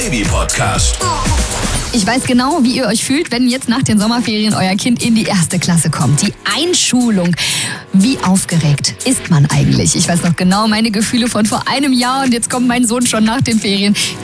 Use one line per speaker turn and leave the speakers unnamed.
Baby-Podcast.
Ich weiß genau, wie ihr euch fühlt, wenn jetzt nach den Sommerferien euer Kind in die 1. Klasse kommt. Die Einschulung. Wie aufgeregt ist man eigentlich? Ich weiß noch genau meine Gefühle von vor einem Jahr und jetzt kommt mein Sohn schon nach den Ferien.